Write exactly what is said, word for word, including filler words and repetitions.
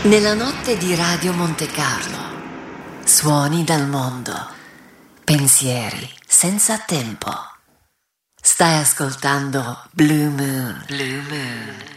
Nella notte di Radio Monte Carlo, suoni dal mondo, pensieri senza tempo. Stai ascoltando Blue Moon. Blue Moon.